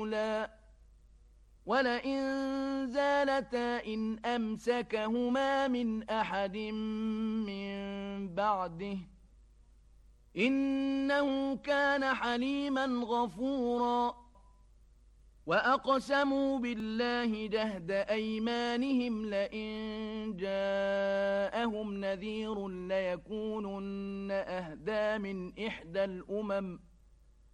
رسولا ولئن زالتا إن أمسكهما من أحد من بعده إنه كان حليما غفورا وأقسموا بالله جهد أيمانهم لئن جاءهم نذير ليكونن أهدى من إحدى الأمم